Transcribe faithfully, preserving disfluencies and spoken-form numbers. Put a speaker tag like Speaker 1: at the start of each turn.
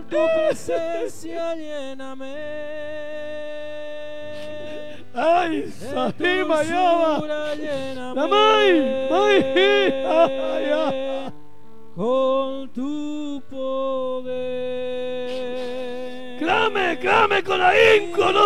Speaker 1: tu presencia lléname.
Speaker 2: Ay, Salima Yaba.
Speaker 1: Lléname.
Speaker 2: La mai, mai, ay, ay.
Speaker 1: Con tu poder.
Speaker 2: Clame, clame con ahínco, no